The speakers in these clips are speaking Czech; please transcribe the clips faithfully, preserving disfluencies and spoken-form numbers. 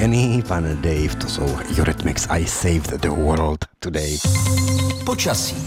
Annie, pan Dave, to jsou Eurythmics, I Saved the World Today. Počasí.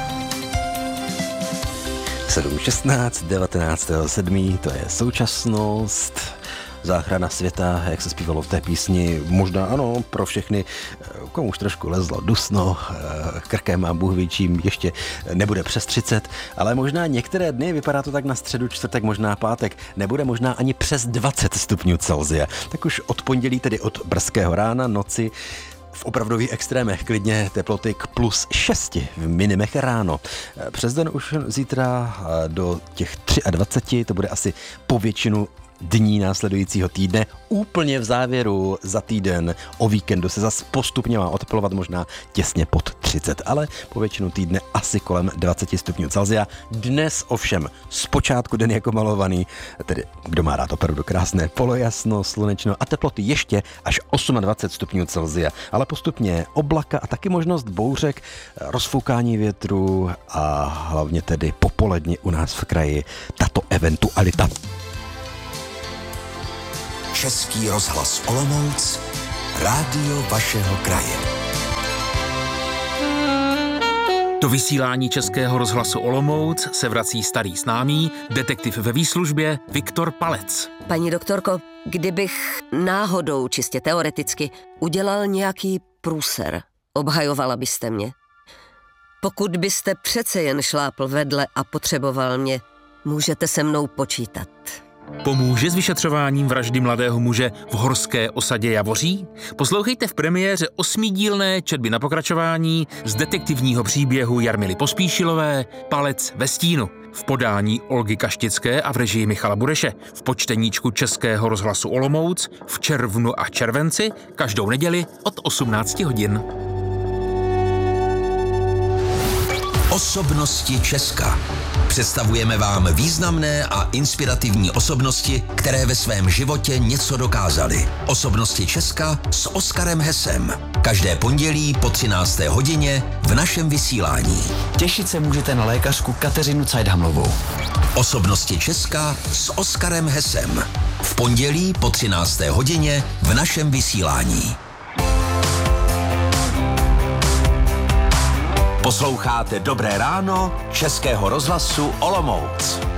sedm šestnáct, devatenáctého sedmého to je současnost. Záchrana světa, jak se zpívalo v té písni, možná ano, pro všechny, komu už trošku lezlo dusno, krkem a Bůh ví čím, ještě nebude přes třicet, ale možná některé dny, vypadá to tak na středu, čtvrtek, možná pátek, nebude možná ani přes dvacet stupňů Celsia. Tak už od pondělí, tedy od brzkého rána, noci, v opravdových extrémech klidně teploty k plus šesti v minimech ráno. Přes den už zítra do těch dvacet tři, to bude asi po většinu dní následujícího týdne. Úplně v závěru za týden o víkendu se zas postupně má oteplovat, možná těsně pod třicet, ale po většinu týdne asi kolem dvacet stupňů Celsia. Dnes ovšem zpočátku den jako malovaný, tedy kdo má rád opravdu krásné polojasno, slunečno a teploty ještě až dvacet osm stupňů Celsia, ale postupně oblaka a taky možnost bouřek, rozfoukání větru a hlavně tedy popoledni u nás v kraji tato eventualita. Český rozhlas Olomouc, rádio vašeho kraje. Do vysílání Českého rozhlasu Olomouc se vrací starý známý, detektiv ve výslužbě Viktor Palec. Paní doktorko, kdybych náhodou, čistě teoreticky, udělal nějaký průser, obhajovala byste mě? Pokud byste přece jen šlápl vedle a potřeboval mě, můžete se mnou počítat. Pomůže s vyšetřováním vraždy mladého muže v horské osadě Javoří? Poslouchejte v premiéře osmidílné četby na pokračování z detektivního příběhu Jarmily Pospíšilové Palec ve stínu v podání Olgy Kaštické a v režii Michala Bureše v počteníčku Českého rozhlasu Olomouc v červnu a červenci každou neděli od osmnácti hodin. Osobnosti Česka. Představujeme vám významné a inspirativní osobnosti, které ve svém životě něco dokázaly. Osobnosti Česka s Oskarem Hesem. Každé pondělí po třinácté hodině v našem vysílání. Těšit se můžete na lékařku Kateřinu Cajdhamlovou. Osobnosti Česka s Oskarem Hesem. V pondělí po třinácté hodině v našem vysílání. Posloucháte Dobré ráno Českého rozhlasu Olomouc.